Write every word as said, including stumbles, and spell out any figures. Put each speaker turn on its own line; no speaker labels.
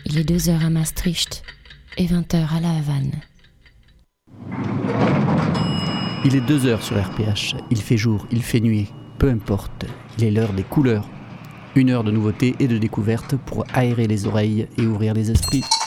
Il est deux heures à Maastricht et vingt heures à La Havane.
Il est deux heures sur R P H. Il fait jour, il fait nuit. Peu importe. Il est l'heure des couleurs. Une heure de nouveautés et de découvertes pour aérer les oreilles et ouvrir les esprits.